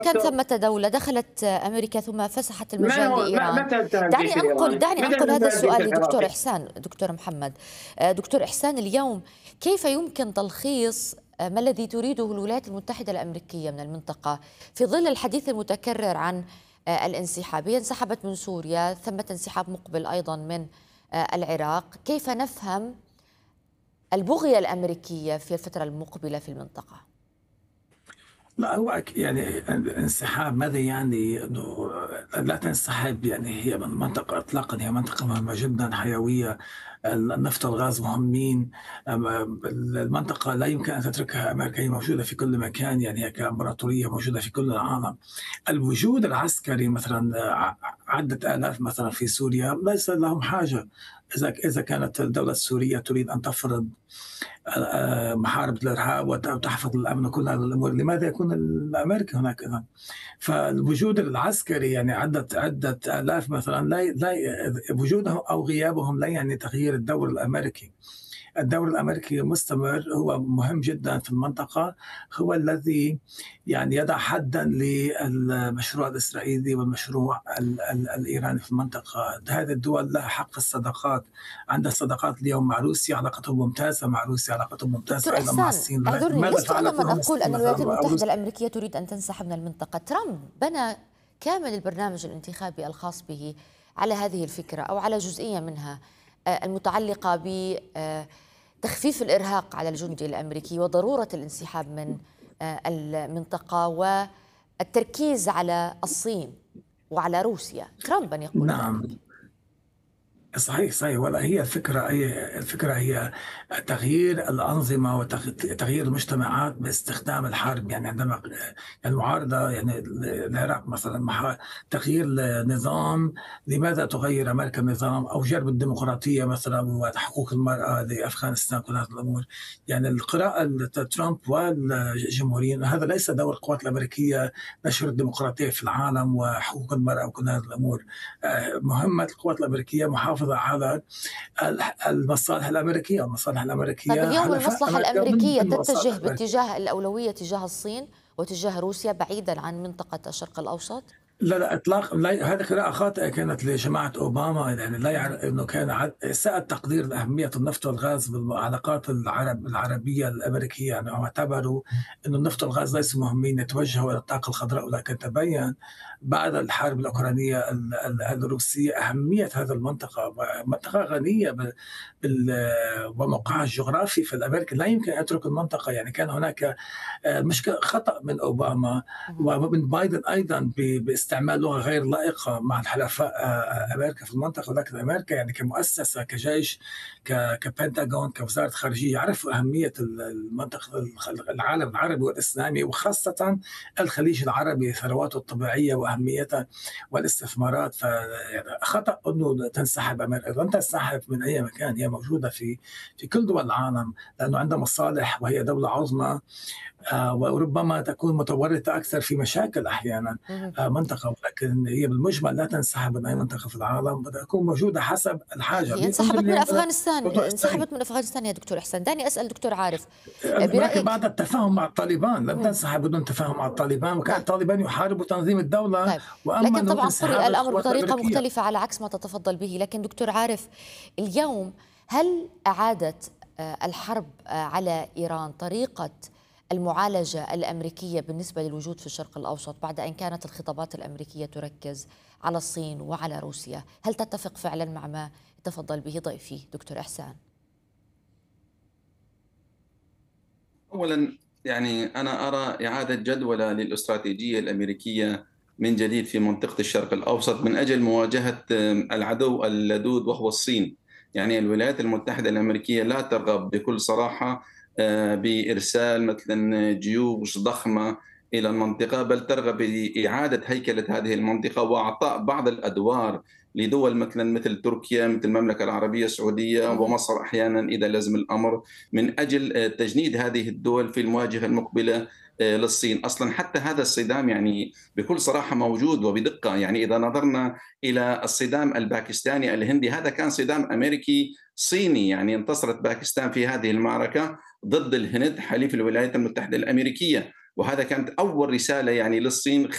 كان ثمة دولة دخلت أمريكا ثم فسحت المجال لإيران. متى انتهى الجيش الإيراني؟ دعني متى أنقل هذا انتهى الجيش السؤال لدكتور العراقي؟ إحسان. دكتور محمد، دكتور إحسان، اليوم كيف يمكن تلخيص ما الذي تريده الولايات المتحدة الأمريكية من المنطقة في ظل الحديث المتكرر عن الانسحاب؟ هي انسحبت من سوريا، ثمة انسحاب مقبل أيضا من العراق. كيف نفهم البغية الأمريكية في الفترة المقبلة في المنطقة؟ لا، هو يعني الانسحاب ماذا يعني؟ انه لا تنسحب، يعني هي منطقه اطلاقا، هي منطقه مهمه جدا حيويه. النفط والغاز مهمين. المنطقه لا يمكن ان تتركها امريكا، هي موجوده في كل مكان، يعني هي كامبراطوريه موجوده في كل العالم. الوجود العسكري مثلا عده الاف مثلا في سوريا ليس لهم حاجه. اذا كانت الدوله السوريه تريد ان تفرض محاربة الإرهاب وتحفظ الأمن وكل هذه الأمور، لماذا يكون الأمريكي هناك إذن؟ فالوجود العسكري يعني عدة آلاف مثلا، لا وجودهم أو غيابهم لا يعني تغيير الدور الأمريكي. الدور الأمريكي مستمر، هو مهم جدا في المنطقة، هو الذي يعني يضع حدا للمشروع الإسرائيلي والمشروع الإيراني في المنطقة. هذه الدول لها حق الصداقات، عندها صداقات اليوم مع روسيا، علاقتهم ممتازة مع روسيا، علاقتهم ممتازة دكتور أيضا مع إحسان، الصين. اعذرني، ماذا لست أنا فعلت من لهم أقول أن الصين الولايات مثلا أو المتحدة روسيا؟ الأمريكية تريد أن تنسحب من المنطقة. ترامب بنى كامل البرنامج الانتخابي الخاص به على هذه الفكرة أو على جزئية منها المتعلقة بتخفيف الإرهاق على الجندي الأمريكي وضرورة الانسحاب من المنطقة والتركيز على الصين وعلى روسيا. ترامب من يقول نعم، ذلك. صحيح. ولا هي الفكرة هي تغيير الأنظمة وتغيير المجتمعات باستخدام الحرب. يعني عندما المعارضة، يعني العراق مثلا، تغيير النظام. لماذا تغير أمريكا النظام أو جرب الديمقراطية مثلا وحقوق المرأة لأفغانستان، كل هذه الأمور؟ يعني القراءة ترامب والجمهوريين، هذا ليس دور القوات الأمريكية نشر الديمقراطية في العالم وحقوق المرأة وكل هذه الأمور. مهمة القوات الأمريكية محافظة على المصالح الأمريكية. المصالح طيب الأمريكية، اليوم حلفاء المصلحة أمريكا ضد الأمريكية المصالح تتجه الأمريكية. باتجاه الأولوية تجاه الصين وتجاه روسيا بعيدا عن منطقة الشرق الأوسط؟ لا إطلاق، لا، هذه قراءة خاطئة كانت لجماعة أوباما. يعني لا يعرف أنه كان ساء التقدير لأهمية النفط والغاز بالعلاقات العربية الأمريكية. يعني هم اعتبروا أن النفط والغاز ليسوا مهمين، يتوجهوا إلى الطاقة الخضراء. ولكن تبين بعد الحرب الأوكرانية الروسية أهمية هذه المنطقة. منطقة غنية وموقعها الجغرافي، فالأمريكي لا يمكن أن يترك المنطقة. يعني كان هناك مشكلة، خطأ من أوباما ومن بايدن أيضا باستعمال لغة غير لائقة مع الحلفاء أمريكا في المنطقة. ولكن أمريكا يعني كمؤسسة، كجيش، كبنتاغون، كوزارة خارجية، يعرفوا أهمية المنطقة، العالم العربي والإسلامي، وخاصة الخليج العربي، ثرواته الطبيعية وأهميتها والاستثمارات. فخطأ أنه تنسحب أمريكا. لن تنسحب من أي مكان، هي موجودة في كل دول العالم، لأنه عندها مصالح وهي دولة عظمى. وربما تكون متورطة أكثر في مشاكل أحيانا منطقة، ولكن هي بالمجمل لا تنسحب من أي منطقة في العالم، تكون موجودة حسب الحاجة. هي انظر اليوم إلى موضوع إسرائيل. انسحبت من أفغانستان يا دكتور إحسان. دعني أسأل دكتور عارف ولكن برأيك. بعد التفاهم مع الطالبان لم تنسحب بدون تفاهم مع الطالبان، وكان نعم. الطالبان يحاربوا تنظيم الدولة طيب، لكن وأمنوا طبعا قرئ انسحاب الأمر القوات بطريقة الأمريكية. مختلفة على عكس ما تتفضل به. لكن دكتور عارف، اليوم هل أعادت الحرب على إيران طريقة المعالجة الأمريكية بالنسبة للوجود في الشرق الأوسط بعد أن كانت الخطابات الأمريكية تركز على الصين وعلى روسيا؟ هل تتفق فعلا مع ما تفضل به ضيفي دكتور إحسان؟ أولا، يعني أنا أرى إعادة جدولة للاستراتيجية الأمريكية من جديد في منطقة الشرق الأوسط من أجل مواجهة العدو اللدود وهو الصين. يعني الولايات المتحدة الأمريكية لا ترغب بكل صراحة بإرسال مثلا جيوش ضخمة إلى المنطقة، بل ترغب بإعادة هيكلة هذه المنطقة وإعطاء بعض الأدوار لدول مثل تركيا، مثل المملكة العربية السعودية ومصر أحيانا إذا لزم الأمر، من أجل تجنيد هذه الدول في المواجهة المقبلة للصين. أصلا حتى هذا الصدام يعني بكل صراحة موجود وبدقة. يعني إذا نظرنا إلى الصدام الباكستاني الهندي، هذا كان صدام أمريكي صيني. يعني انتصرت باكستان في هذه المعركة ضد الهند حليف الولايات المتحدة الأمريكية، وهذا كانت أول رسالة يعني للصين